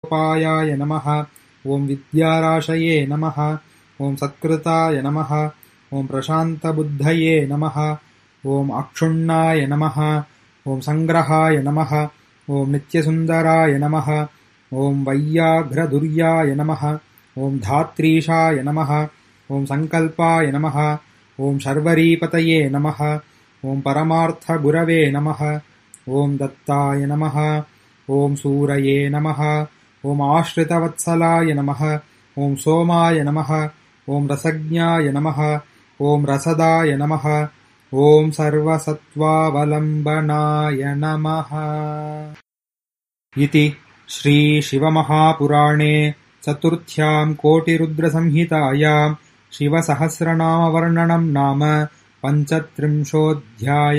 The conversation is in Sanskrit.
विद्योपायाय नमः। ॐ विद्याराशये नमः। ॐ सत्कृताय नमः। ॐ प्रशान्तबुद्धये नमः। ॐ अक्षुण्णाय नमः। ॐ सङ्ग्रहाय नमः। ॐ नित्यसुन्दराय नमः। ॐ वैयाघ्रदुर्याय नमः। ॐ धात्रीशाय नमः। ॐ सङ्कल्पाय नमः। ॐ शर्वरीपतये नमः। ॐ परमार्थगुरवे नमः। ॐ दत्ताय नमः। ॐ सूरये नमः। ॐ आश्रितवत्सलाय नमः। ॐ सोमाय नमः। ॐ रसज्ञाय नमः। ॐ रसदाय नमः। ॐ सर्वसत्त्वावलम्बनाय नमः। इति श्रीशिवमहापुराणे चतुर्थ्यां कोटिरुद्रसंहितायां शिवसहस्रनामवर्णनं नाम 35 अध्यायः।